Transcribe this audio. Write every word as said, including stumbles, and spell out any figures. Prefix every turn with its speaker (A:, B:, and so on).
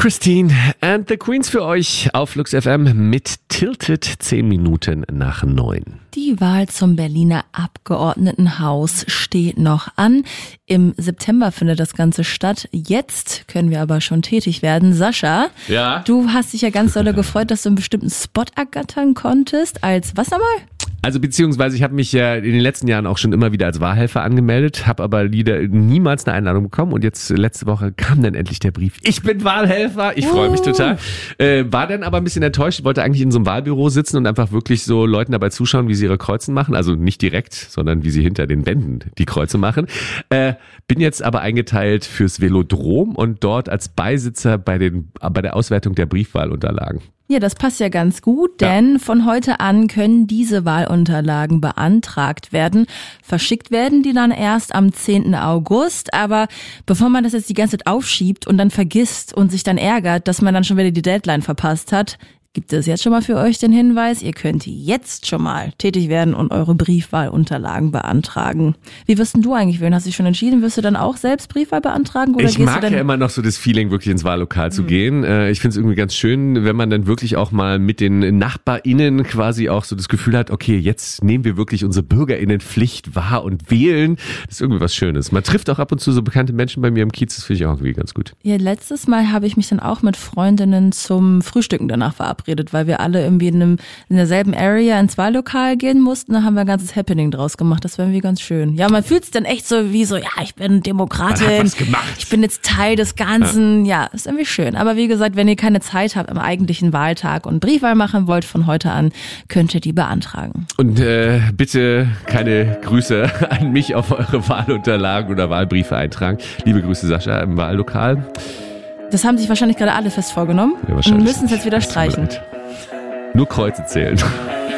A: Christine and the Queens für euch auf Lux F M mit Tilted, zehn Minuten nach neun.
B: Die Wahl zum Berliner Abgeordnetenhaus steht noch an. Im September findet das Ganze statt. Jetzt können wir aber schon tätig werden. Sascha,
A: ja?
B: Du hast dich ja ganz doll gefreut, dass du einen bestimmten Spot ergattern konntest. Als was nochmal?
A: Also beziehungsweise ich habe mich ja in den letzten Jahren auch schon immer wieder als Wahlhelfer angemeldet, habe aber wieder niemals eine Einladung bekommen und jetzt letzte Woche kam dann endlich der Brief. Ich bin Wahlhelfer, ich freue mich total. Äh, war dann aber ein bisschen enttäuscht, wollte eigentlich in so einem Wahlbüro sitzen und einfach wirklich so Leuten dabei zuschauen, wie sie ihre Kreuzen machen. Also nicht direkt, sondern wie sie hinter den Bänden die Kreuze machen. Äh, bin jetzt aber eingeteilt fürs Velodrom und dort als Beisitzer bei, den, bei der Auswertung der Briefwahlunterlagen.
B: Ja, das passt ja ganz gut, denn ja. von heute an können diese Wahlunterlagen beantragt werden. Verschickt werden die dann erst am zehnten August. Aber bevor man das jetzt die ganze Zeit aufschiebt und dann vergisst und sich dann ärgert, dass man dann schon wieder die Deadline verpasst hat, gibt es jetzt schon mal für euch den Hinweis, ihr könnt jetzt schon mal tätig werden und eure Briefwahlunterlagen beantragen. Wie wirst denn du eigentlich wählen? Hast du dich schon entschieden? Wirst du dann auch selbst Briefwahl beantragen? Oder
A: ich
B: gehst
A: mag
B: du dann
A: ja immer noch so das Feeling, wirklich ins Wahllokal zu
B: mhm.
A: gehen. Ich finde es irgendwie ganz schön, wenn man dann wirklich auch mal mit den NachbarInnen quasi auch so das Gefühl hat, okay, jetzt nehmen wir wirklich unsere BürgerInnenpflicht wahr und wählen. Das ist irgendwie was Schönes. Man trifft auch ab und zu so bekannte Menschen bei mir im Kiez, das finde ich auch irgendwie ganz gut.
B: Ja, letztes Mal habe ich mich dann auch mit Freundinnen zum Frühstücken danach verabredet, weil wir alle irgendwie in, einem, in derselben Area ins Wahllokal gehen mussten. Da haben wir ein ganzes Happening draus gemacht. Das war irgendwie ganz schön. Ja, man fühlt sich dann echt so wie so, ja, ich bin Demokratin.
A: Man hat was gemacht.
B: Ich bin jetzt Teil des Ganzen. Ja. ja, ist irgendwie schön. Aber wie gesagt, wenn ihr keine Zeit habt am eigentlichen Wahltag und Briefwahl machen wollt von heute an, könnt ihr die beantragen.
A: Und äh, bitte keine Grüße an mich auf eure Wahlunterlagen oder Wahlbriefe eintragen. Liebe Grüße, Sascha, im Wahllokal.
B: Das haben sich wahrscheinlich gerade alle fest vorgenommen
A: ja,
B: und müssen es jetzt wieder streichen.
A: Nur Kreuze zählen.